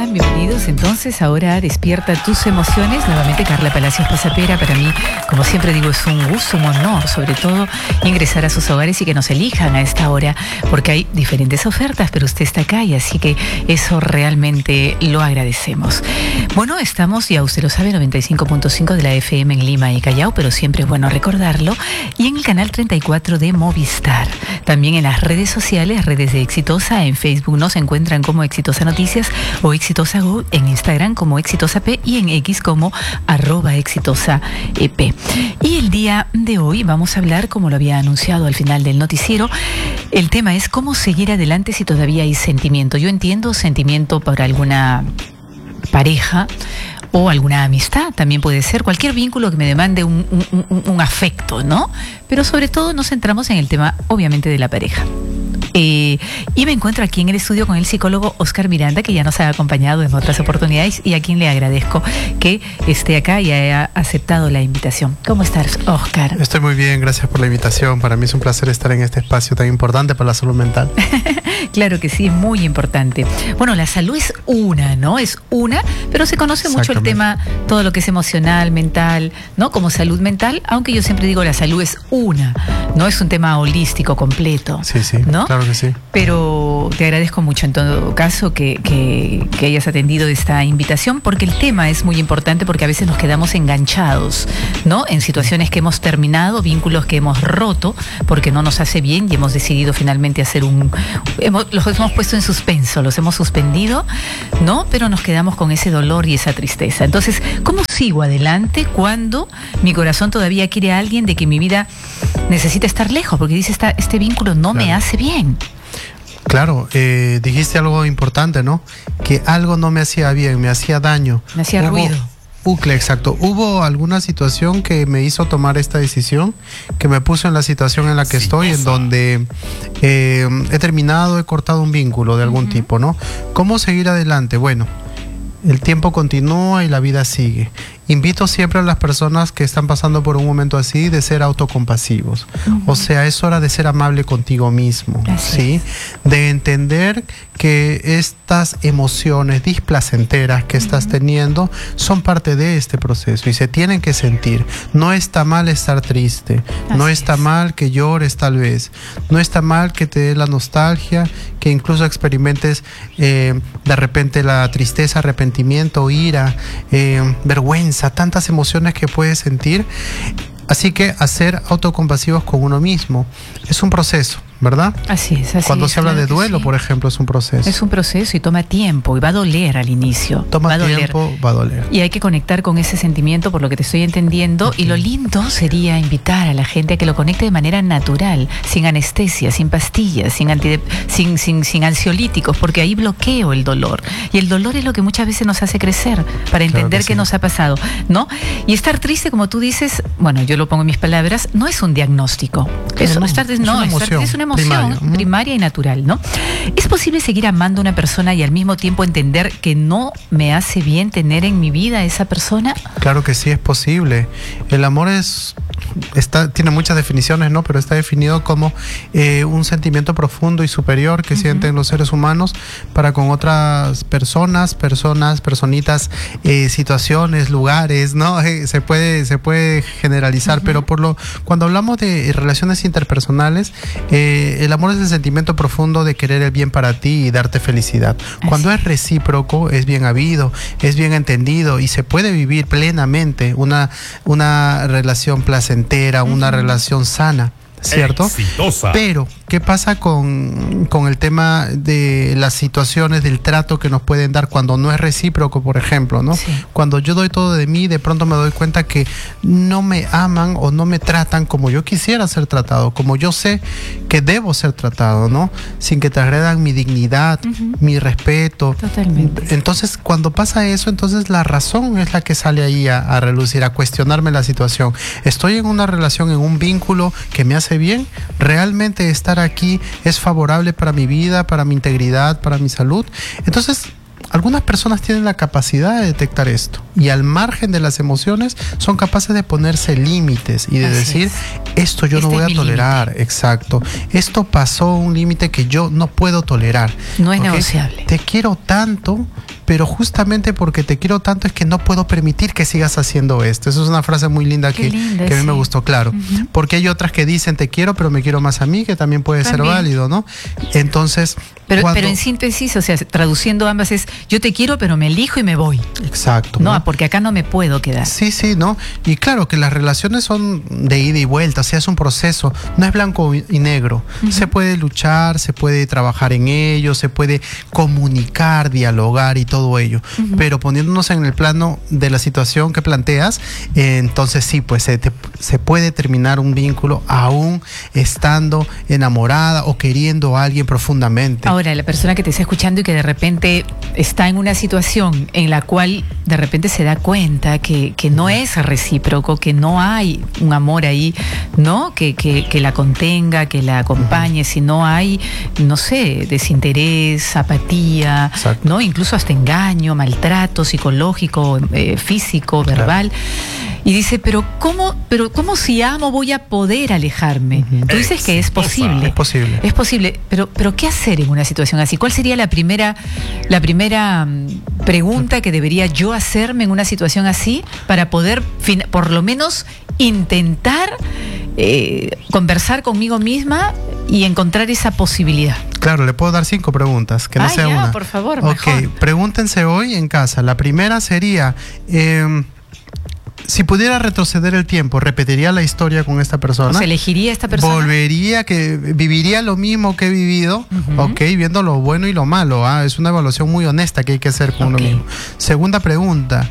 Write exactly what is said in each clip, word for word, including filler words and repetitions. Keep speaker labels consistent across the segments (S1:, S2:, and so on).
S1: están? Bienvenidos entonces ahora a Despierta tus emociones. Nuevamente Carla Palacios Pasapera. Para mí, como siempre digo, es un gusto, un honor, sobre todo, ingresar a sus hogares y que nos elijan a esta hora, porque hay diferentes ofertas, pero usted está acá y así que eso realmente lo agradecemos. Bueno, estamos, ya usted lo sabe, noventa y cinco punto cinco de la F M en Lima y Callao, pero siempre es bueno recordarlo, y en el canal treinta y cuatro de Movistar. También en las redes sociales, redes de Exitosa, en Facebook nos encuentran como Exitosa Noticias o Exitosa Go, en Instagram como Exitosa P y en X como arroba Exitosa E P. Y el día de hoy vamos a hablar, como lo había anunciado al final del noticiero, el tema es cómo seguir adelante si todavía hay sentimiento. Yo entiendo sentimiento por alguna pareja o alguna amistad, también puede ser cualquier vínculo que me demande un, un, un, un afecto, ¿no? Pero sobre todo nos centramos en el tema, obviamente, de la pareja. Eh, y me encuentro aquí en el estudio con el psicólogo Oscar Miranda, que ya nos ha acompañado en otras oportunidades y a quien le agradezco que esté acá y haya aceptado la invitación. ¿Cómo estás, Oscar?
S2: Estoy muy bien, gracias por la invitación. Para mí es un placer estar en este espacio tan importante para la salud mental.
S1: Claro que sí, es muy importante. Bueno, la salud es una, ¿no? Es una, pero se conoce mucho el tema, todo lo que es emocional, mental, ¿no? Como salud mental, aunque yo siempre digo la salud es una, no es un tema holístico completo.
S2: Sí, sí,
S1: ¿no?
S2: Claro que sí.
S1: Pero te agradezco mucho en todo caso que, que, que hayas atendido esta invitación, porque el tema es muy importante, porque a veces nos quedamos enganchados, ¿no? En situaciones que hemos terminado, vínculos que hemos roto, porque no nos hace bien y hemos decidido finalmente hacer un... Hemos, los hemos puesto en suspenso, los hemos suspendido, ¿no? Pero nos quedamos con ese dolor y esa tristeza. Entonces, ¿cómo sigo adelante cuando mi corazón todavía quiere a alguien de que mi vida necesita estar lejos? Porque dice, esta, este vínculo no claro. me hace bien.
S2: Claro, eh, dijiste algo importante, ¿no? Que algo no me hacía bien, me hacía daño.
S1: Me hacía
S2: Hubo,
S1: ruido.
S2: Ucle, exacto. ¿Hubo alguna situación que me hizo tomar esta decisión? Que me puso en la situación en la que sí, estoy, eso. En donde eh, he terminado, he cortado un vínculo de algún uh-huh. tipo, ¿no? ¿Cómo seguir adelante? Bueno, el tiempo continúa y la vida sigue. Invito siempre a las personas que están pasando por un momento así de ser autocompasivos. Uh-huh. O sea, es hora de ser amable contigo mismo, ¿sí? De entender que estas emociones displacenteras que uh-huh. estás teniendo son parte de este proceso y se tienen que sentir. No está mal estar triste, así no está es. mal que llores tal vez, no está mal que te dé la nostalgia, que incluso experimentes eh, de repente la tristeza, arrepentimiento, ira, eh, vergüenza, tantas emociones que puedes sentir. Así que hacer autocompasivos con uno mismo es un proceso, ¿verdad?
S1: Así es, así
S2: Cuando
S1: es,
S2: se habla
S1: claro
S2: de duelo,
S1: sí.
S2: por ejemplo, es un proceso.
S1: Es un proceso y toma tiempo y va a doler al inicio.
S2: Toma
S1: va a
S2: tiempo,
S1: doler.
S2: va a doler.
S1: Y hay que conectar con ese sentimiento, por lo que te estoy entendiendo. Okay. Y lo lindo sería invitar a la gente a que lo conecte de manera natural, sin anestesia, sin pastillas, sin, antidep sin, sin, sin ansiolíticos, porque ahí bloqueo el dolor. Y el dolor es lo que muchas veces nos hace crecer para entender claro que qué sí. nos ha pasado, ¿no? Y estar triste, como tú dices, bueno, yo lo pongo en mis palabras, no es un diagnóstico. Eso, no, estar,
S2: es,
S1: no,
S2: una
S1: estar,
S2: emoción,
S1: es una emoción
S2: primaria.
S1: primaria y natural, ¿no? ¿Es posible seguir amando a una persona y al mismo tiempo entender que no me hace bien tener en mi vida a esa persona?
S2: Claro que sí, es posible. El amor es está tiene muchas definiciones, ¿no? Pero está definido como eh, un sentimiento profundo y superior que uh-huh. sienten los seres humanos para con otras personas, personas, personitas, eh, situaciones, lugares, ¿no? Eh, se puede se puede generalizar, uh-huh. pero por lo cuando hablamos de relaciones interpersonales, eh, el amor es el sentimiento profundo de querer el bien para ti y darte felicidad. Así. Cuando es recíproco, es bien habido, es bien entendido y se puede vivir plenamente una, una relación placentera, una uh-huh. relación sana, ¿cierto? Exitosa. Pero, ¿qué pasa con, con el tema de las situaciones, del trato que nos pueden dar cuando no es recíproco, por ejemplo, ¿no? Sí. Cuando yo doy todo de mí, de pronto me doy cuenta que no me aman o no me tratan como yo quisiera ser tratado, como yo sé que debo ser tratado, ¿no? Sin que te agredan mi dignidad, uh-huh. mi respeto.
S1: Totalmente.
S2: Entonces, cuando pasa eso, entonces la razón es la que sale ahí a, a relucir, a cuestionarme la situación. Estoy en una relación, en un vínculo que me hace bien. ¿Realmente estar aquí es favorable para mi vida, para mi integridad, para mi salud? Entonces, algunas personas tienen la capacidad de detectar esto y al margen de las emociones son capaces de ponerse límites y de Así decir, es. esto yo este no voy a tolerar, límite. Exacto, esto pasó un límite que yo no puedo tolerar.
S1: No es negociable.
S2: Te quiero tanto pero justamente porque te quiero tanto es que no puedo permitir que sigas haciendo esto. Esa es una frase muy linda que, linda, que a mí sí. me gustó, claro. Uh-huh. Porque hay otras que dicen te quiero, pero me quiero más a mí, que también puede también. ser válido, ¿no? Entonces...
S1: Pero, cuando... pero en síntesis, o sea, traduciendo ambas es, yo te quiero, pero me elijo y me voy.
S2: Exacto.
S1: No, ¿no? Porque acá no me puedo quedar.
S2: Sí, sí, ¿no? Y claro que las relaciones son de ida y vuelta, o sea, es un proceso, no es blanco y negro. Uh-huh. Se puede luchar, se puede trabajar en ello, se puede comunicar, dialogar y todo ello. Uh-huh. Pero poniéndonos en el plano de la situación que planteas, eh, entonces sí, pues se, te, se puede terminar un vínculo aún estando enamorada o queriendo a alguien profundamente.
S1: Ahora, la persona que te está escuchando y que de repente está en una situación en la cual de repente se da cuenta que, que no es recíproco, que no hay un amor ahí, ¿no? Que, que, que la contenga, que la acompañe, uh-huh. si no hay, no sé, desinterés, apatía, exacto. ¿no? Incluso hasta engaño, maltrato psicológico, eh, físico, verbal. Claro. Y dice, pero ¿cómo, pero cómo si amo voy a poder alejarme? Uh-huh. Tú dices que es posible.
S2: Es posible.
S1: Es posible, pero, pero ¿qué hacer en una situación así? ¿Cuál sería la primera, la primera pregunta que debería yo hacerme en una situación así para poder, por lo menos, intentar eh, conversar conmigo misma y encontrar esa posibilidad?
S2: Claro, le puedo dar cinco preguntas, que no
S1: ah,
S2: sea
S1: ya,
S2: una.
S1: por favor,
S2: Ok,
S1: mejor.
S2: Pregúntense hoy en casa. La primera sería... Eh, si pudiera retroceder el tiempo, ¿repetiría la historia con esta persona?
S1: ¿O se elegiría esta persona?
S2: ¿Volvería, que viviría lo mismo que he vivido? Uh-huh. Ok, viendo lo bueno y lo malo. ¿ah? Es una evaluación muy honesta que hay que hacer con okay. uno mismo. Segunda pregunta,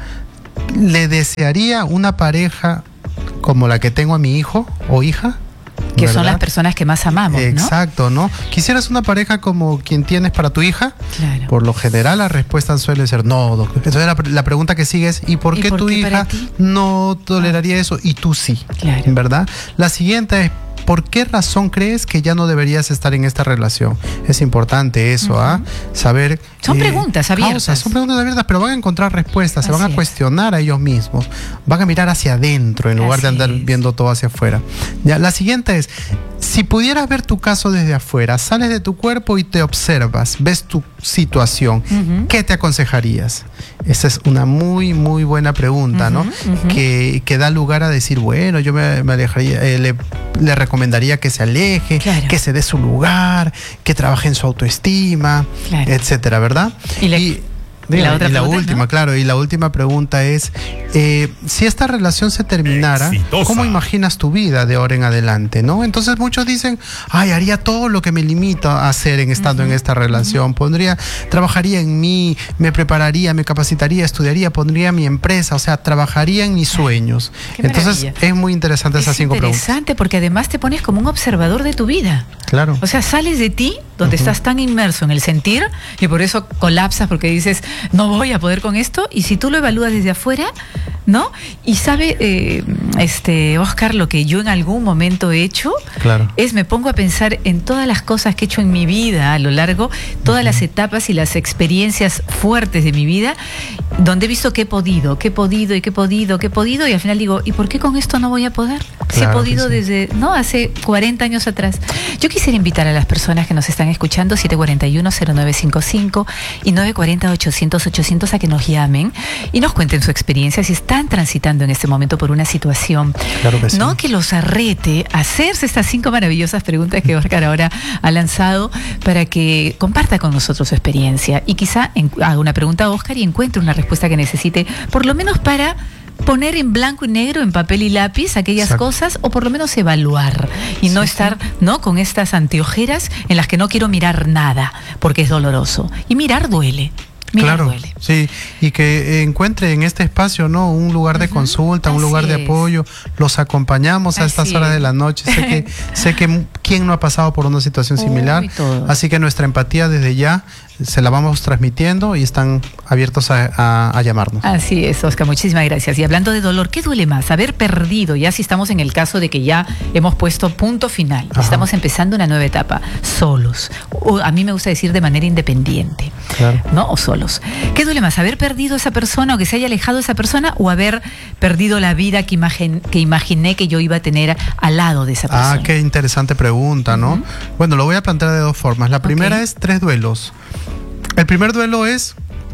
S2: ¿le desearía una pareja como la que tengo a mi hijo o hija?
S1: Que ¿verdad? Son las personas que más amamos, ¿no?
S2: Exacto, ¿no? ¿Quisieras una pareja como quien tienes para tu hija?
S1: Claro.
S2: Por lo general la respuesta suele ser no, doctor. Entonces la, la pregunta que sigue es ¿y por qué ¿Y por tu qué hija no toleraría ah. eso y tú sí?
S1: Claro.
S2: ¿Verdad? La siguiente es ¿por qué razón crees que ya no deberías estar en esta relación? Es importante eso, ¿ah? Uh-huh. Saber...
S1: Son eh, preguntas abiertas.
S2: Causas, son preguntas abiertas, pero van a encontrar respuestas, Así se van a cuestionar
S1: es.
S2: a ellos mismos, van a mirar hacia adentro en lugar Así de andar es. viendo todo hacia afuera. Ya, la siguiente es, si pudieras ver tu caso desde afuera, sales de tu cuerpo y te observas, ves tu situación, uh-huh. ¿qué te aconsejarías? Esa es una muy, muy buena pregunta, uh-huh, ¿no? Uh-huh. Que, que da lugar a decir, bueno, yo me, me alejaría, eh, le, le recomendaría que se aleje, claro. que se dé su lugar, que trabaje en su autoestima, claro. etcétera, ¿verdad?
S1: Y, le, y, y la, otra
S2: y la
S1: pregunta,
S2: última,
S1: ¿no?
S2: claro, y la última pregunta es, eh, si esta relación se terminara, Exitosa. ¿cómo imaginas tu vida de ahora en adelante, no? Entonces muchos dicen, ay, haría todo lo que me limito a hacer en estando uh-huh. en esta relación, uh-huh. pondría, trabajaría en mí, me prepararía, me capacitaría, estudiaría, pondría mi empresa, o sea, trabajaría en mis sueños.
S1: Qué
S2: Entonces
S1: maravilla.
S2: es muy interesante
S1: es
S2: esas cinco preguntas.
S1: Es interesante porque además te pones como un observador de tu vida.
S2: Claro.
S1: O sea, sales de ti, donde uh-huh. estás tan inmerso en el sentir, y por eso colapsas porque dices, no voy a poder con esto, y si tú lo evalúas desde afuera, ¿no? Y sabe, eh, este, Oscar, lo que yo en algún momento he hecho,
S2: claro.
S1: es me pongo a pensar en todas las cosas que he hecho en mi vida a lo largo, todas uh-huh. las etapas y las experiencias fuertes de mi vida, donde he visto que he podido, que he podido y que he podido, que he podido, y al final digo, ¿y por qué con esto no voy a poder?
S2: Claro
S1: si he podido
S2: sí.
S1: desde, ¿no? Hace cuarenta años atrás. Yo quisiera invitar a las personas que nos están escuchando, siete cuatro uno, cero nueve cinco cinco y nueve cuatro cero, ochocientos, ochocientos, a que nos llamen y nos cuenten su experiencia, si están transitando en este momento por una situación,
S2: claro que sí.
S1: ¿no? Que los arrete a hacerse estas cinco maravillosas preguntas que Oscar ahora ha lanzado para que comparta con nosotros su experiencia y quizá en, haga una pregunta a Oscar y encuentre una respuesta que necesite, por lo menos para poner en blanco y negro, en papel y lápiz, aquellas Exacto. cosas, o por lo menos evaluar y sí, no estar, sí. ¿no? con estas anteojeras en las que no quiero mirar nada, porque es doloroso. Y mirar duele. Mirar
S2: claro,
S1: duele.
S2: Sí, y que encuentre en este espacio, ¿no? Un lugar de uh-huh. consulta, un
S1: Así
S2: lugar de
S1: es.
S2: apoyo. Los acompañamos a
S1: Así
S2: estas horas
S1: es.
S2: de la noche. Sé que, sé que quién no ha pasado por una situación similar.
S1: Uy,
S2: así que nuestra empatía desde ya se la vamos transmitiendo y están abiertos a, a, a llamarnos.
S1: Así es, Oscar, muchísimas gracias. Y hablando de dolor, ¿qué duele más? Haber perdido, ya si estamos en el caso de que ya hemos puesto punto final, Ajá. estamos empezando una nueva etapa, solos, o a mí me gusta decir de manera independiente,
S2: claro.
S1: ¿no? O solos. ¿Qué duele más? ¿Haber perdido a esa persona o que se haya alejado esa persona o haber perdido la vida que, imagin, que imaginé que yo iba a tener al lado de esa persona?
S2: Ah, qué interesante pregunta, ¿no? Uh-huh. Bueno, lo voy a plantear de dos formas. La primera
S1: okay.
S2: es tres duelos. El primer duelo es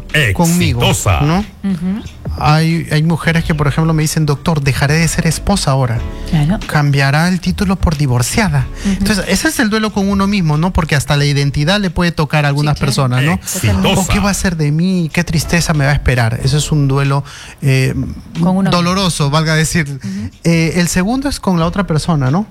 S2: conmigo, ¿no?
S1: Uh-huh.
S2: Hay, hay mujeres que, por ejemplo, me dicen, doctor, dejaré de ser esposa ahora.
S1: Claro.
S2: Cambiará el título por divorciada. Uh-huh. Entonces, ese es el duelo con uno mismo, ¿no? Porque hasta la identidad le puede tocar a algunas sí, claro. personas, ¿no? Exitosa. ¿O qué va a ser de mí? ¿Qué tristeza me va a esperar? Eso es un duelo eh, doloroso, mismo. valga decir. Uh-huh. eh, el segundo es con la otra persona, ¿no?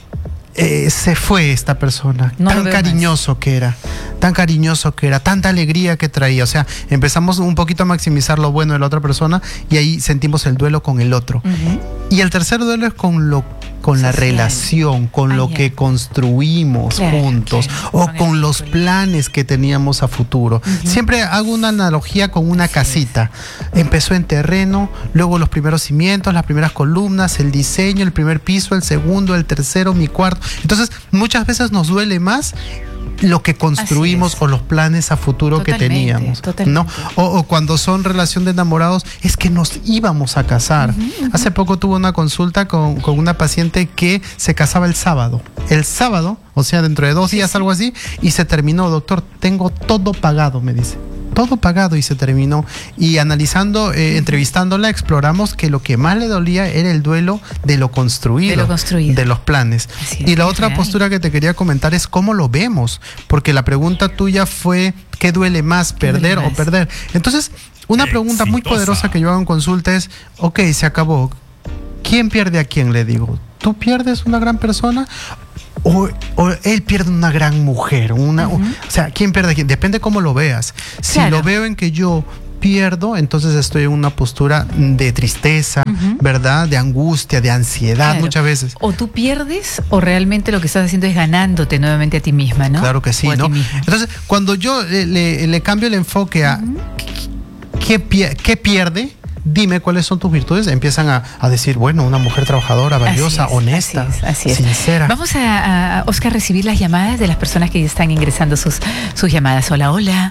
S2: Eh, se fue esta persona, no tan cariñoso más. que era, tan cariñoso que era, tanta alegría que traía. O sea, empezamos un poquito a maximizar lo bueno de la otra persona y ahí sentimos el duelo con el otro. Uh-huh. Y el tercer duelo es con lo con la relación, con ah, lo yeah. que construimos claro, juntos claro. o con, con los planes que teníamos a futuro. Uh-huh. Siempre hago una analogía con una Así casita. Es. Empezó en terreno, luego los primeros cimientos, las primeras columnas, el diseño, el primer piso, el segundo, el tercero, mi cuarto. Entonces, muchas veces nos duele más lo que construimos o los planes a futuro totalmente, que teníamos, ¿no? O, o cuando son relación de enamorados, es que nos íbamos a casar. Uh-huh, uh-huh. Hace poco tuve una consulta con, con una paciente que se casaba el sábado. El sábado, o sea, dentro de dos días, algo así, y se terminó, doctor, tengo todo pagado, me dice. Todo pagado y se terminó. Y analizando, eh, entrevistándola, exploramos que lo que más le dolía era el duelo de lo construido,
S1: de, lo construido.
S2: de los planes.
S1: Así
S2: y la
S1: es,
S2: otra
S1: real.
S2: postura que te quería comentar es cómo lo vemos, porque la pregunta tuya fue ¿qué duele más, perder duele más? o perder? Entonces, una Exitosa. pregunta muy poderosa que yo hago en consulta es, ok, se acabó. ¿Quién pierde a quién? Le digo, ¿tú pierdes una gran persona? O, o él pierde una gran mujer, una, uh-huh. o sea, ¿quién pierde a quién? Depende cómo lo veas. Si claro. lo veo en que yo pierdo, entonces estoy en una postura de tristeza, uh-huh. ¿verdad? De angustia, de ansiedad, claro. muchas veces.
S1: O tú pierdes o realmente lo que estás haciendo es ganándote nuevamente a ti misma, ¿no?
S2: Claro que sí, ¿no? Entonces, cuando yo le, le, le cambio el enfoque a uh-huh. ¿qué, qué pierde? Dime cuáles son tus virtudes, empiezan a, a decir, bueno, una mujer trabajadora, valiosa,
S1: así es,
S2: honesta,
S1: así es, así es.
S2: sincera.
S1: Vamos a, a, Oscar, recibir las llamadas de las personas que ya están ingresando sus, sus llamadas. Hola, hola.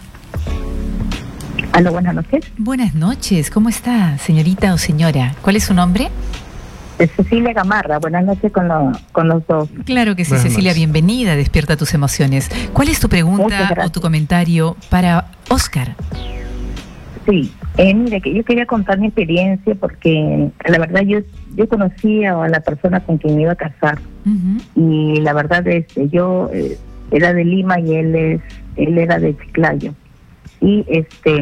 S3: Hola, buenas noches.
S1: Buenas noches, ¿cómo está, señorita o señora? ¿Cuál es su nombre?
S3: Es Cecilia Gamarra, buenas noches con, lo, con los dos.
S1: Claro que sí,
S2: buenas
S1: Cecilia,
S2: noches.
S1: Bienvenida, Despierta tus emociones. ¿Cuál es tu pregunta o tu comentario para Oscar?
S3: Sí, eh, mire, que yo quería contar mi experiencia porque la verdad yo yo conocí a la persona con quien me iba a casar uh-huh. y la verdad es que yo eh, era de Lima y él es él era de Chiclayo y este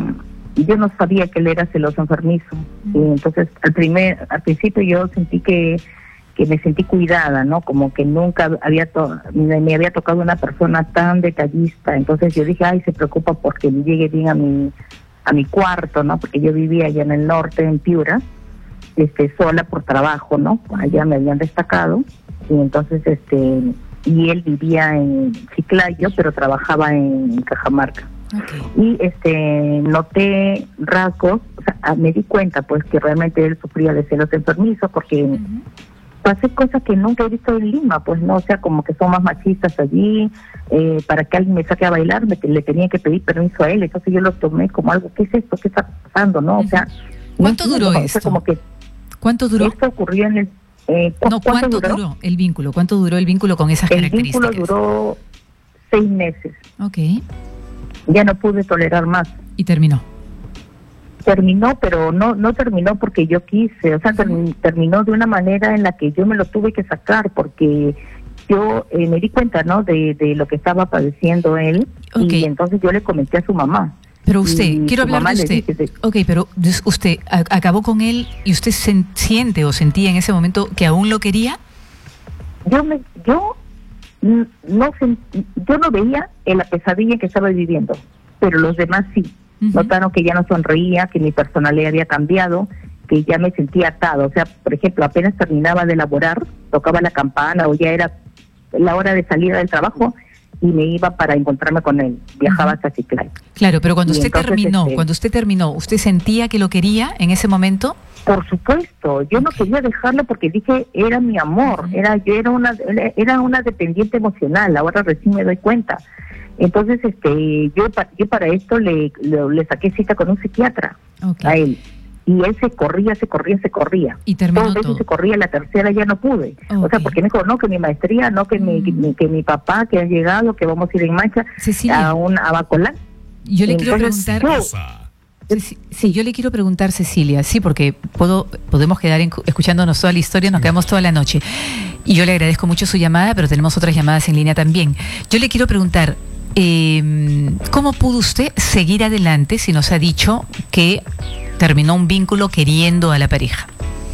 S3: yo no sabía que él era celoso enfermizo uh-huh. y entonces al primer al principio yo sentí que que me sentí cuidada, ¿no? Como que nunca había to- me, me había tocado una persona tan detallista, entonces yo dije, ay, se preocupa porque me llegue bien a mi a mi cuarto, ¿no? Porque yo vivía allá en el norte, en Piura, este, sola por trabajo, ¿no? Allá me habían destacado, y entonces, este, y él vivía en Chiclayo, pero trabajaba en Cajamarca. Okay. Y, este, noté rasgos, o sea, me di cuenta, pues, que realmente él sufría de celos enfermizos, porque uh-huh. pasé cosas que nunca he visto en Lima, pues, ¿no? O sea, como que son más machistas allí, eh, para que alguien me saque a bailar, me, le tenía que pedir permiso a él, entonces yo lo tomé como algo, ¿qué es esto? ¿Qué está pasando? ¿no? O sea,
S1: ¿cuánto
S3: no,
S1: duró
S3: no,
S1: esto?
S3: O sea, como que
S1: ¿Cuánto duró?
S3: Esto ocurrió en el... Eh,
S1: ¿cu- no, ¿cuánto, ¿cuánto duró? duró el vínculo? ¿Cuánto duró el vínculo con esas
S3: el
S1: características?
S3: El vínculo duró seis meses.
S1: Ok.
S3: Ya no pude tolerar más.
S1: ¿Y terminó?
S3: Terminó, pero no no terminó porque yo quise, o sea, term- terminó de una manera en la que yo me lo tuve que sacar, porque yo eh, me di cuenta, ¿no?, de, de lo que estaba padeciendo él, okay. Y entonces yo le comenté a su mamá.
S1: Pero usted, y quiero hablar de usted.
S3: Dije,
S1: ok, pero usted a- acabó con él y usted se, siente o sentía en ese momento que aún lo quería.
S3: Yo me, yo no sentí, yo no veía en la pesadilla que estaba viviendo, pero los demás sí. Uh-huh. Notaron que ya no sonreía, que mi personalidad había cambiado, que ya me sentía atado. O sea, por ejemplo, apenas terminaba de laborar, tocaba la campana o ya era la hora de salida del trabajo y me iba para encontrarme con él. Viajaba uh-huh. hasta Chiclayo.
S1: Claro, pero cuando y usted entonces, terminó, este, cuando usted terminó, ¿usted sentía que lo quería en ese momento?
S3: Por supuesto, yo okay. no quería dejarlo porque dije, era mi amor, uh-huh. era yo era una era una dependiente emocional, ahora recién me doy cuenta. Entonces, este, yo, yo para esto le, le, le saqué cita con un psiquiatra okay. a él. Y él se corría, se corría, se corría.
S1: Y terminó
S3: Dos veces
S1: todo.
S3: se corría, la tercera ya no pude. Okay. O sea, porque me dijo, no, que mi maestría, no, que, mm. mi, que, mi, que mi papá, que ha llegado, que vamos a ir en marcha
S1: Cecilia.
S3: a un a Bacolá.
S1: Yo le quiero
S3: Entonces,
S1: preguntar...
S3: yo-
S1: Sí, sí, yo le quiero preguntar, Cecilia, sí, porque puedo, podemos quedar en- escuchándonos toda la historia, nos quedamos toda la noche. Y yo le agradezco mucho su llamada, pero tenemos otras llamadas en línea también. Yo le quiero preguntar, eh, ¿cómo pudo usted seguir adelante si nos ha dicho que terminó un vínculo queriendo a la pareja?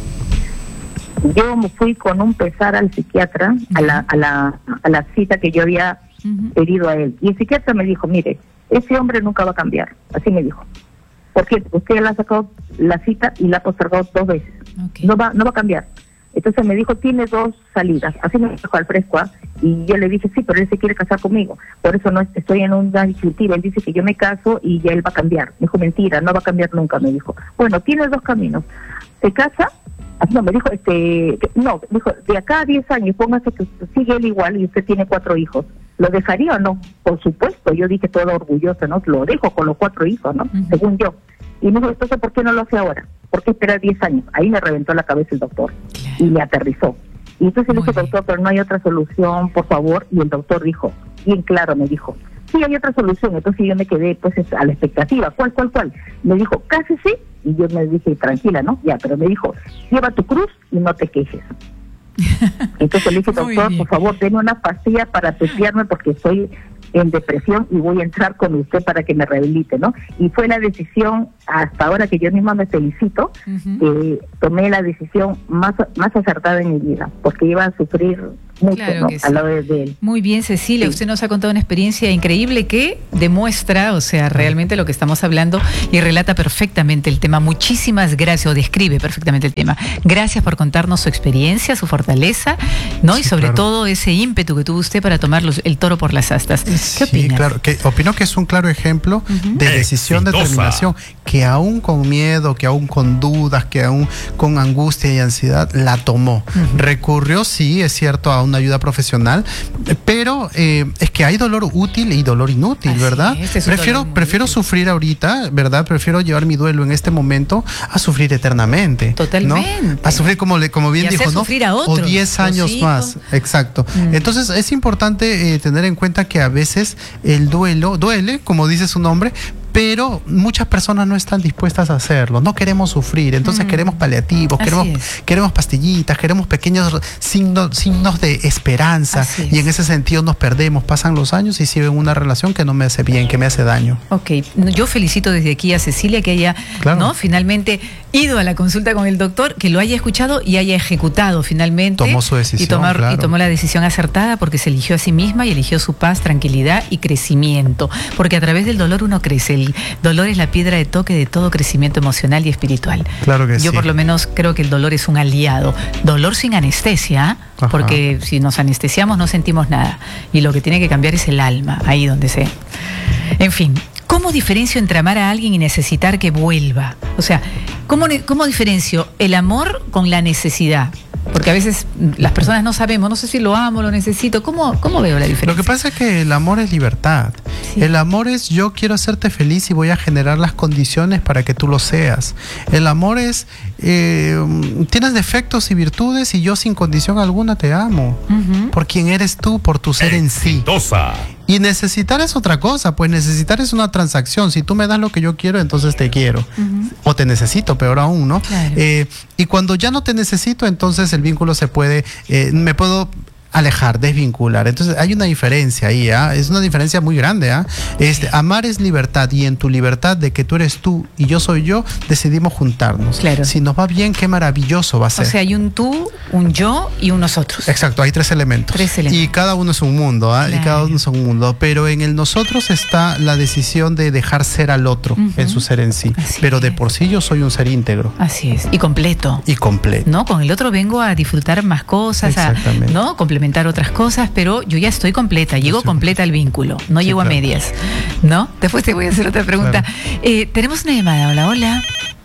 S3: Yo me fui con un pesar al psiquiatra, a la, a la, a la cita que yo había
S1: Uh-huh.
S3: pedido a él. Y el psiquiatra me dijo, mire, ese hombre nunca va a cambiar. Así me dijo. Porque usted le ha sacado la cita y la ha postergado dos veces.
S1: Okay.
S3: No va no va a cambiar. Entonces me dijo, tiene dos salidas. Así me dijo al fresco. ¿Ah? Y yo le dije, sí, pero él se quiere casar conmigo. Por eso no estoy en una disyuntiva. Él dice que yo me caso y ya él va a cambiar. Me dijo, mentira, no va a cambiar nunca, me dijo. Bueno, tiene dos caminos. Se casa. No, me dijo, este, que- no, dijo, de acá a diez años, póngase que usted sigue él igual y usted tiene cuatro hijos. ¿Lo dejaría o no? Por supuesto, yo dije todo orgullosa, ¿no? Lo dejo con los cuatro hijos, ¿no?
S1: Uh-huh.
S3: Según yo. Y me dijo, entonces, ¿por qué no lo hace ahora? ¿Por qué esperar diez años? Ahí me reventó la cabeza el doctor
S1: Claro.
S3: y me aterrizó. Y entonces le
S1: Muy
S3: dije,
S1: bien.
S3: doctor, pero no hay otra solución, por favor. Y el doctor dijo, bien claro, me dijo, sí hay otra solución. Entonces yo me quedé pues es- a la expectativa. ¿Cuál, cuál, cuál? Me dijo, cásese. Y yo me dije, tranquila, ¿no? Ya, pero me dijo, lleva tu cruz y no te quejes. Entonces le dije,
S1: Muy
S3: doctor,
S1: bien.
S3: por favor, denme una pastilla para testearme porque estoy en depresión y voy a entrar con usted para que me rehabilite, ¿no? Y fue la decisión, hasta ahora que yo misma me felicito,
S1: Ujú.
S3: que tomé la decisión más más acertada en mi vida, porque iba a sufrir mucho,
S1: Claro
S3: ¿no?
S1: que sí.
S3: Al lado de, de él.
S1: Muy bien, Cecilia,
S3: Sí.
S1: usted nos ha contado una experiencia increíble que demuestra, o sea, realmente lo que estamos hablando y relata perfectamente el tema. Muchísimas gracias, o describe perfectamente el tema. Gracias por contarnos su experiencia, su fortaleza, ¿no?
S2: Sí,
S1: y sobre
S2: claro.
S1: todo ese ímpetu que tuvo usted para tomar los- el toro por las astas. ¿Qué
S2: Sí,
S1: opinas?
S2: claro, que opino que es un claro ejemplo
S1: Ujú.
S2: de decisión,
S4: Exitosa.
S2: determinación, que aún con miedo, que aún con dudas, que aún con angustia y ansiedad, la tomó.
S1: Ujú.
S2: Recurrió, sí, es cierto, a una ayuda profesional, pero eh, es que hay dolor útil y dolor inútil,
S1: Así
S2: ¿verdad?
S1: es, es un
S2: prefiero
S1: dolor muy
S2: prefiero
S1: útil.
S2: sufrir ahorita, ¿verdad? Prefiero llevar mi duelo en este momento a sufrir eternamente.
S1: Totalmente.
S2: ¿no? A sufrir, como, le, como bien
S1: Y hacer
S2: dijo, ¿no?
S1: sufrir a
S2: O
S1: otros,
S2: diez
S1: los
S2: años
S1: hijos.
S2: más. Exacto.
S1: Mm.
S2: Entonces es importante eh, tener en cuenta que a veces el duelo duele, como dice su nombre, pero muchas personas no están dispuestas a hacerlo. No queremos sufrir, entonces
S1: Mm.
S2: queremos paliativos,
S1: Así
S2: queremos,
S1: es.
S2: queremos pastillitas, queremos pequeños signos, signos de esperanza.
S1: Así es.
S2: Y en ese sentido nos perdemos, pasan los años y sigo en una relación que no me hace bien, que me hace daño.
S1: Ok, yo felicito desde aquí a Cecilia que haya,
S2: Claro.
S1: ¿no? Finalmente ido a la consulta con el doctor, que lo haya escuchado y haya ejecutado finalmente.
S2: Tomó su decisión,
S1: Y, tomar-
S2: claro.
S1: y tomó la decisión acertada porque se eligió a sí misma y eligió su paz, tranquilidad y crecimiento. Porque a través del dolor uno crece. El dolor es la piedra de toque de todo crecimiento emocional y espiritual.
S2: Claro que
S1: Yo
S2: sí.
S1: por lo menos creo que el dolor es un aliado. Dolor sin anestesia,
S2: Ajá.
S1: porque si nos anestesiamos no sentimos nada. Y lo que tiene que cambiar es el alma, ahí donde se... En fin, ¿cómo diferencio entre amar a alguien y necesitar que vuelva? O sea, ¿cómo, ne- cómo diferencio el amor con la necesidad? Porque a veces mm, las personas no sabemos, no sé si lo amo, lo necesito. ¿Cómo, cómo veo la diferencia?
S2: Lo que pasa es que el amor es libertad.
S1: Sí.
S2: El amor es yo quiero hacerte feliz y voy a generar las condiciones para que tú lo seas. El amor es eh, tienes defectos y virtudes y yo sin condición alguna te amo.
S1: Ujú.
S2: Por quien eres tú, por tu ser en sí.
S4: Exitosa.
S2: Y necesitar es otra cosa, pues necesitar es una transacción. Si tú me das lo que yo quiero, entonces te quiero.
S1: Ujú.
S2: O te necesito, peor aún, ¿no?
S1: Claro.
S2: Eh, y cuando ya no te necesito, entonces el vínculo se puede, eh, me puedo alejar, desvincular. Entonces hay una diferencia ahí, ¿ah? Es una diferencia muy grande, ¿ah? Este, amar es libertad y en tu libertad de que tú eres tú y yo soy yo, decidimos juntarnos.
S1: Claro.
S2: Si nos va bien, qué maravilloso va a
S1: O
S2: ser.
S1: sea, hay un tú, un yo y un nosotros.
S2: Exacto, hay tres elementos.
S1: Tres elementos.
S2: Y cada uno es un mundo, ¿ah? Y
S1: Claro.
S2: cada uno es un mundo. Pero en el nosotros está la decisión de dejar ser al otro
S1: Ujú.
S2: en su ser en sí.
S1: Así
S2: Pero de
S1: es.
S2: por sí yo soy un ser íntegro
S1: Así es. Y completo.
S2: y completo.
S1: ¿No? Con el otro vengo a disfrutar más cosas, a
S2: Exactamente.
S1: ¿no? complementar otras cosas, pero yo ya estoy completa, llego
S2: estoy
S1: completa al vínculo, no
S2: Sí,
S1: llego
S2: claro.
S1: a medias, ¿no? Después te voy a hacer otra pregunta.
S2: Claro.
S1: Eh, tenemos una llamada, hola, hola.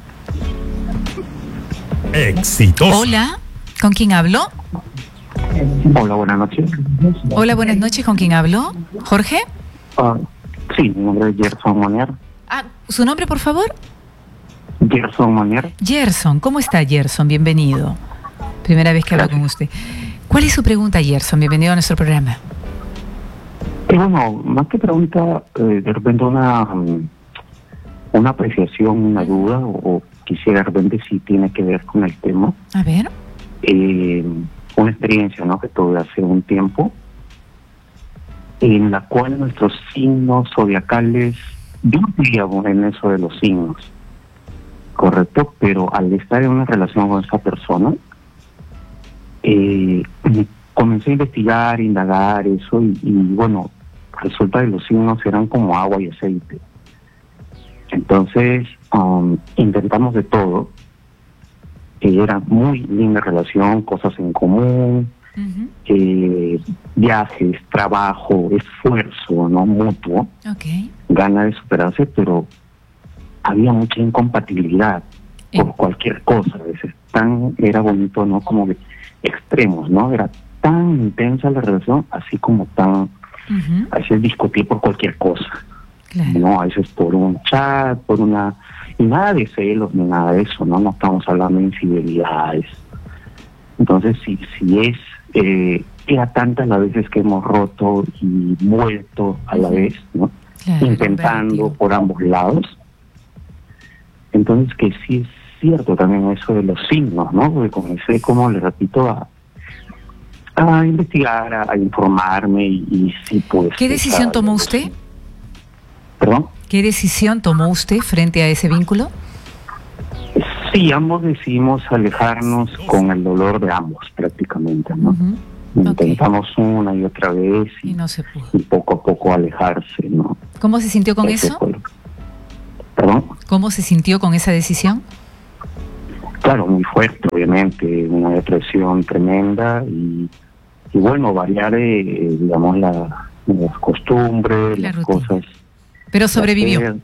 S4: Exitosa.
S1: Hola, ¿con quién hablo?
S5: Hola, buenas noches.
S1: Hola, buenas noches, ¿con quién hablo? ¿Jorge?
S5: Ah, sí, mi nombre es Gerson Monier.
S1: Ah, ¿su nombre, por favor?
S5: Gerson Monier.
S1: Gerson, ¿cómo está Gerson? Bienvenido. Primera vez que hablo con usted. ¿Cuál es su pregunta, Gerson? Bienvenido a nuestro programa.
S5: Y bueno, más que pregunta, eh, de repente una, una apreciación, una duda, o, o quisiera de repente si tiene que ver con el tema.
S1: A ver.
S5: Eh, una experiencia, ¿no?, que tuve hace un tiempo, en la cual nuestros signos zodiacales, yo no creíamos en eso de los signos, correcto, pero al estar en una relación con esa persona, eh, comencé a investigar, indagar eso, y, y bueno, resulta que los signos eran como agua y aceite. Entonces, um, intentamos de todo, que era muy linda relación, cosas en común, uh-huh. eh, viajes, trabajo, esfuerzo, ¿no?, mutuo,
S1: okay.
S5: Gana de superarse, pero había mucha incompatibilidad eh. por cualquier cosa. A veces tan era bonito, ¿no?, como de extremos, ¿no? Era tan intensa la relación, así como tan, uh-huh. a veces discutir por cualquier cosa, claro. ¿no? A veces por un chat, por una... Y nada de celos ni nada de eso, ¿no? No estamos hablando de infidelidades. Entonces, si, si es... Eh, era tantas las veces que hemos roto y vuelto a la uh-huh. vez, ¿no? Claro, intentando por ambos lados. Entonces, que sí es cierto también eso de los signos, ¿no? Porque comencé, como le repito, a, a investigar, a, a informarme y, y sí, pues...
S1: ¿Qué decisión tomó usted?
S5: ¿Perdón?
S1: ¿Qué decisión tomó usted frente a ese vínculo?
S5: Sí, ambos decidimos alejarnos con el dolor de ambos, prácticamente, ¿no? Uh-huh. Intentamos okay. una y otra vez y,
S1: y, no se pudo.
S5: Y poco a poco alejarse, ¿no?
S1: ¿Cómo se sintió con
S5: Ese
S1: eso?
S5: Fue... ¿Perdón?
S1: ¿Cómo se sintió con esa decisión?
S5: Claro, muy fuerte, obviamente, una depresión tremenda y, y bueno, variar, eh, digamos, la, las costumbres,
S1: la
S5: las
S1: rutina.
S5: Cosas...
S1: Pero sobrevivió.
S5: Hacer...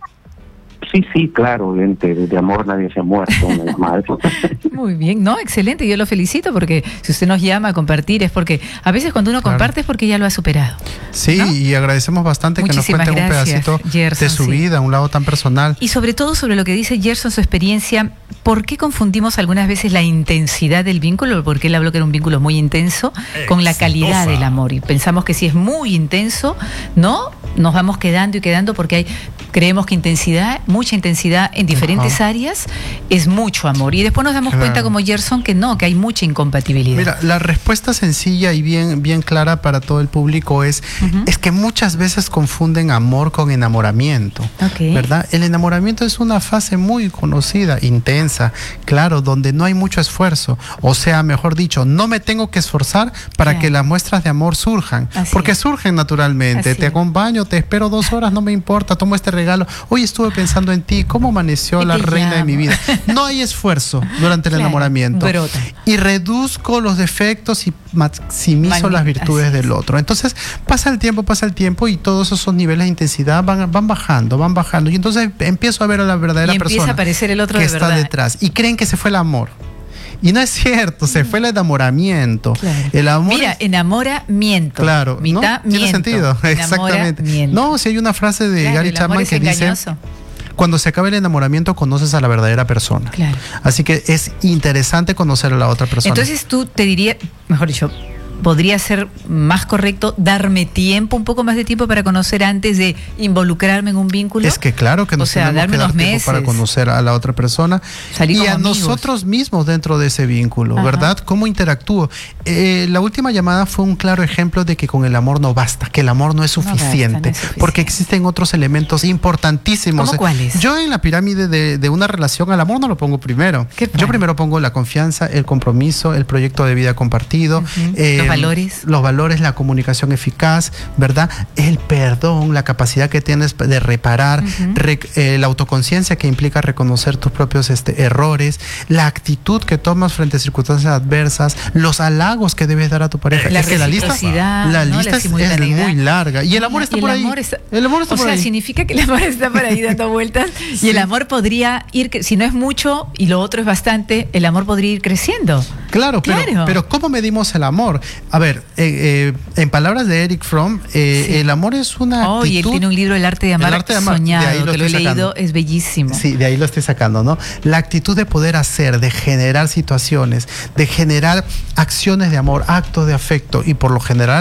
S5: Sí, sí, claro, obviamente, de amor nadie se ha muerto, una madre.
S1: Muy bien, no, excelente, yo lo felicito porque si usted nos llama a compartir es porque a veces cuando uno claro. comparte es porque ya lo ha superado.
S2: Sí, ¿no? Y agradecemos bastante
S1: Muchísimas
S2: que nos cuente
S1: gracias,
S2: un pedacito
S1: Gerson,
S2: de su
S1: sí.
S2: vida, un lado tan personal.
S1: Y sobre todo sobre lo que dice Gerson, su experiencia, ¿por qué confundimos algunas veces la intensidad del vínculo? Porque él habló que era un vínculo muy intenso con la calidad del amor y pensamos que si es muy intenso, ¿no? Nos vamos quedando y quedando porque hay, creemos que intensidad, mucha intensidad en diferentes uh-huh. áreas es mucho amor y después nos damos claro. cuenta como Gerson que no, que hay mucha incompatibilidad.
S2: Mira, la respuesta sencilla y bien, bien clara para todo el público es, uh-huh. es que muchas veces confunden amor con enamoramiento,
S1: okay.
S2: ¿verdad? El enamoramiento es una fase muy conocida, intensa, claro, donde no hay mucho esfuerzo, o sea, mejor dicho, no me tengo que esforzar para claro. que las muestras de amor surjan,
S1: Así
S2: porque
S1: es.
S2: surgen naturalmente,
S1: Así
S2: te
S1: es.
S2: acompaño, te espero dos horas, no me importa, tomo este regalo, hoy estuve pensando en ti, ¿cómo amaneció la reina de mi vida? No hay esfuerzo durante el
S1: claro,
S2: enamoramiento.
S1: brota.
S2: Y reduzco los defectos y maximizo
S1: Magnífico,
S2: las virtudes del otro. Entonces pasa el tiempo, pasa el tiempo y todos esos niveles de intensidad van, van bajando, van bajando. Y entonces empiezo a ver a la verdadera
S1: y empieza
S2: persona
S1: a aparecer el otro
S2: que
S1: de
S2: está
S1: verdad.
S2: detrás. Y creen que se fue el amor. Y no es cierto, se fue el enamoramiento.
S1: Claro.
S2: El amor
S1: Mira,
S2: es...
S1: enamoramiento.
S2: Claro,
S1: mitad
S2: ¿no? Tiene
S1: miento.
S2: sentido, exactamente.
S1: Miento.
S2: No, si hay una frase de
S1: claro,
S2: Gary Chapman que dice: cuando se acabe el enamoramiento conoces a la verdadera persona.
S1: Claro.
S2: Así que es interesante conocer a la otra persona.
S1: Entonces tú te dirías, mejor dicho, podría ser más correcto darme tiempo, un poco más de tiempo para conocer antes de involucrarme en un vínculo.
S2: Es que claro que nos
S1: o sea,
S2: tenemos
S1: darme
S2: que dar
S1: unos
S2: tiempo
S1: meses
S2: para conocer a la otra persona
S1: Salir
S2: y
S1: como
S2: a
S1: amigos.
S2: Nosotros mismos dentro de ese vínculo,
S1: Ajá.
S2: ¿verdad? ¿Cómo interactúo? Eh, la última llamada fue un claro ejemplo de que con el amor no basta, que el amor no es suficiente,
S1: no basta, no es suficiente.
S2: Porque existen otros elementos importantísimos.
S1: ¿Cómo cuáles?
S2: Yo en la pirámide de, de una relación al amor no lo pongo primero.
S1: ¿Qué
S2: Yo primero pongo la confianza, el compromiso, el proyecto de vida compartido,
S1: uh-huh.
S2: eh,
S1: los valores.
S2: Los valores, la comunicación eficaz, ¿verdad? El perdón, la capacidad que tienes de reparar, uh-huh. re, eh, la autoconciencia que implica reconocer tus propios este, errores, la actitud que tomas frente a circunstancias adversas, los halagos que debes dar a tu pareja.
S1: La
S2: es que la lista, la
S1: ¿no?
S2: lista
S1: la
S2: es, es muy larga. Y el amor está
S1: y el
S2: por ahí.
S1: Amor está,
S2: el amor está
S1: o
S2: por
S1: sea,
S2: ahí.
S1: significa que el amor está por ahí dando vueltas sí. y el amor podría ir, si no es mucho y lo otro es bastante, el amor podría ir creciendo.
S2: Claro, pero,
S1: claro.
S2: pero ¿cómo medimos el amor? A ver, eh, eh, en palabras de Eric Fromm, eh, sí. el amor es una
S1: oh,
S2: actitud...
S1: y él tiene un libro, El arte de amar,
S2: arte de amar
S1: soñado,
S2: lo
S1: que lo he
S2: sacando.
S1: leído, es bellísimo.
S2: Sí, de ahí lo estoy sacando, ¿no? La actitud de poder hacer, de generar situaciones, de generar acciones de amor, actos de afecto, y por lo general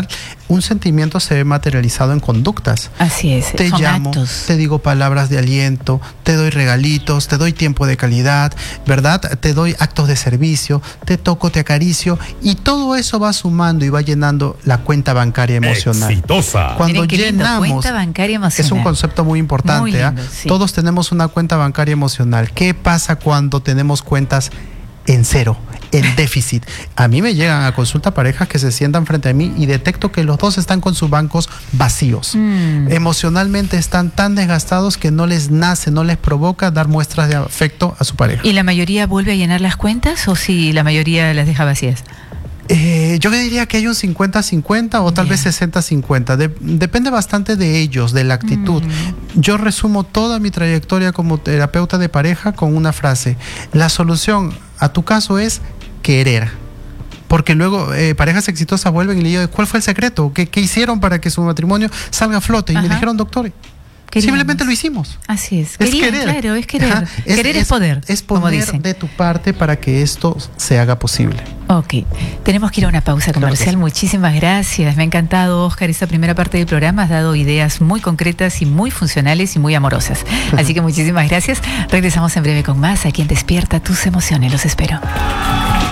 S2: un sentimiento se ve materializado en conductas.
S1: Así es.
S2: Te
S1: son
S2: llamo,
S1: actos.
S2: te digo palabras de aliento, te doy regalitos, te doy tiempo de calidad, ¿verdad? Te doy actos de servicio, te toco, te acaricio, y todo eso va sumando y va llenando la cuenta bancaria emocional.
S4: Exitosa.
S2: Cuando
S1: Miren qué lindo,
S2: llenamos,
S1: cuenta bancaria emocional.
S2: es un concepto muy importante.
S1: Muy lindo,
S2: ¿eh?
S1: sí.
S2: Todos tenemos una cuenta bancaria emocional. ¿Qué pasa cuando tenemos cuentas en cero, en déficit? A mí me llegan a consulta parejas que se sientan frente a mí y detecto que los dos están con sus bancos vacíos.
S1: Mm.
S2: Emocionalmente están tan desgastados que no les nace, no les provoca dar muestras de afecto a su pareja.
S1: ¿Y la mayoría vuelve a llenar las cuentas o si la mayoría las deja vacías?
S2: Eh, yo diría que hay un cincuenta cincuenta o tal
S1: Bien.
S2: vez sesenta cincuenta. De- depende bastante de ellos, de la actitud.
S1: Mm.
S2: Yo resumo toda mi trayectoria como terapeuta de pareja con una frase. La solución a tu caso es querer. Porque luego eh, parejas exitosas vuelven y le digo, ¿cuál fue el secreto? ¿Qué, qué hicieron para que su matrimonio salga a flote? Y
S1: Ajá.
S2: me dijeron, doctor,
S1: Queríamos.
S2: simplemente lo hicimos.
S1: Así es.
S2: Es
S1: Querían,
S2: querer.
S1: claro, es querer.
S2: Ajá.
S1: Querer es, poder,
S2: Es
S1: como
S2: poner
S1: dicen.
S2: de tu parte para que esto se haga posible.
S1: Ok, tenemos que ir a una pausa
S2: Claro que
S1: comercial.
S2: sí.
S1: Muchísimas gracias. Me ha encantado, Oscar, esta primera parte del programa. Has dado ideas muy concretas y muy funcionales y muy amorosas. Así que muchísimas gracias. Regresamos en breve con más aquí en Despierta Tus Emociones. Los espero.